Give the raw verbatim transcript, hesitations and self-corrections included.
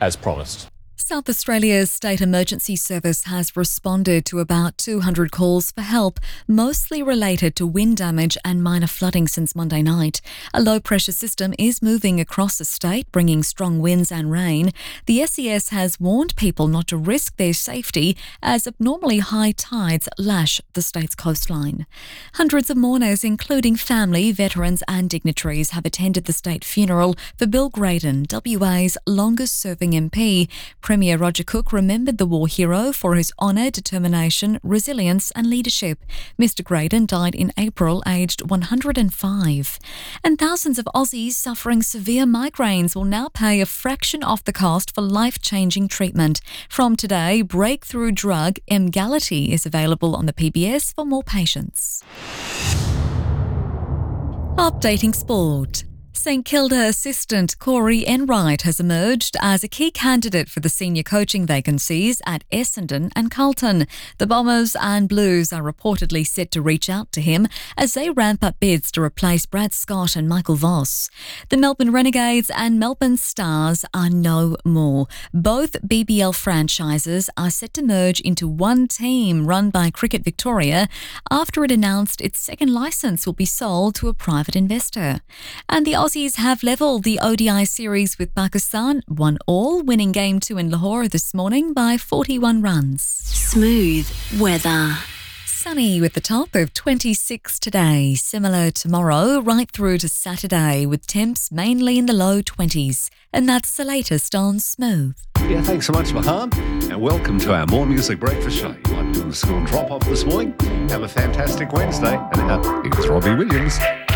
as promised. South Australia's State Emergency Service has responded to about two hundred calls for help, mostly related to wind damage and minor flooding since Monday night. A low-pressure system is moving across the state, bringing strong winds and rain. The S E S has warned people not to risk their safety as abnormally high tides lash the state's coastline. Hundreds of mourners, including family, veterans and dignitaries, have attended the state funeral for Bill Graydon, W A's longest-serving M P. Premier Roger Cook remembered the war hero for his honour, determination, resilience and leadership. Mister Graydon died in April, aged one hundred five. And thousands of Aussies suffering severe migraines will now pay a fraction of the cost for life-changing treatment. From today, breakthrough drug Emgality is available on the P B S for more patients. Updating sport. St Kilda assistant Corey Enright has emerged as a key candidate for the senior coaching vacancies at Essendon and Carlton. The Bombers and Blues are reportedly set to reach out to him as they ramp up bids to replace Brad Scott and Michael Voss. The Melbourne Renegades and Melbourne Stars are no more. Both B B L franchises are set to merge into one team run by Cricket Victoria after it announced its second licence will be sold to a private investor. And the Aussies have levelled the O D I series with Pakistan, one all, winning Game two in Lahore this morning by forty-one runs. Smooth weather. Sunny with the top of twenty-six today, similar tomorrow right through to Saturday with temps mainly in the low twenties. And that's the latest on Smooth. Yeah, thanks so much, Mahan, and welcome to our More Music Breakfast Show. You might be doing the school drop-off this morning. Have a fantastic Wednesday. And uh, here's Robbie Williams.